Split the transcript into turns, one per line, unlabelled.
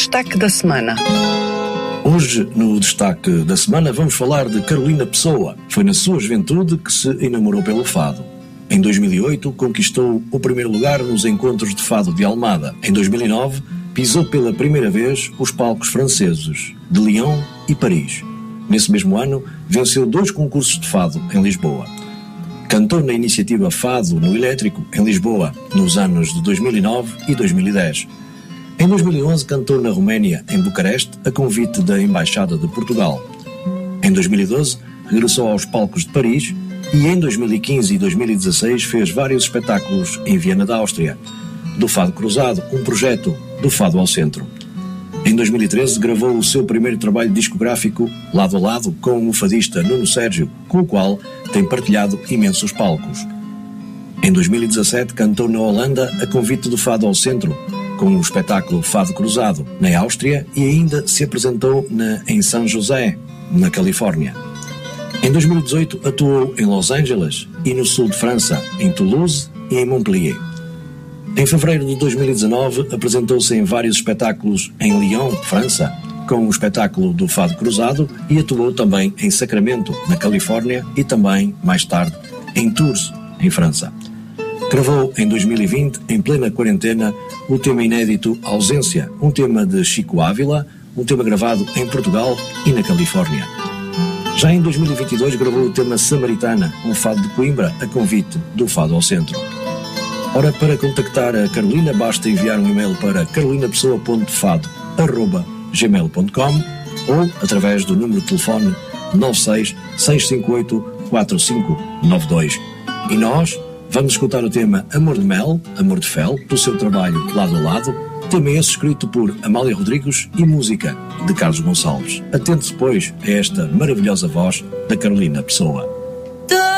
destaque da semana.
Hoje, no destaque da semana, vamos falar de Carolina Pessoa. Foi na sua juventude que se enamorou pelo fado. Em 2008, conquistou o primeiro lugar nos encontros de fado de Almada. Em 2009, pisou pela primeira vez os palcos franceses de Lyon e Paris. Nesse mesmo ano, venceu 2 concursos de fado em Lisboa. Cantou na iniciativa Fado no Elétrico, em Lisboa, nos anos de 2009 e 2010. Em 2011, cantou na Roménia, em Bucareste, a convite da Embaixada de Portugal. Em 2012, regressou aos palcos de Paris e em 2015 e 2016 fez vários espetáculos em Viena da Áustria, do Fado Cruzado, um projeto do Fado ao Centro. Em 2013, gravou o seu primeiro trabalho discográfico, lado a lado, com o fadista Nuno Sérgio, com o qual tem partilhado imensos palcos. Em 2017, cantou na Holanda a convite do Fado ao Centro, com o espetáculo Fado Cruzado, na Áustria, e ainda se apresentou em São José, na Califórnia. Em 2018, atuou em Los Angeles e no sul de França, em Toulouse e em Montpellier. Em fevereiro de 2019, apresentou-se em vários espetáculos em Lyon, França, com o espetáculo do Fado Cruzado, e atuou também em Sacramento, na Califórnia, e também, mais tarde, em Tours, em França. Gravou em 2020, em plena quarentena, o tema inédito Ausência, um tema de Chico Ávila, um tema gravado em Portugal e na Califórnia. Já em 2022 gravou o tema Samaritana, um fado de Coimbra, a convite do Fado ao Centro. Ora, para contactar a Carolina, basta enviar um e-mail para carolinapessoa.fado@gmail.com ou através do número de telefone 96 658 4592. E nós vamos escutar o tema Amor de Mel, Amor de Fel, do seu trabalho Lado a Lado, tema esse escrito por Amália Rodrigues e música de Carlos Gonçalves. Atente depois a esta maravilhosa voz da Carolina Pessoa.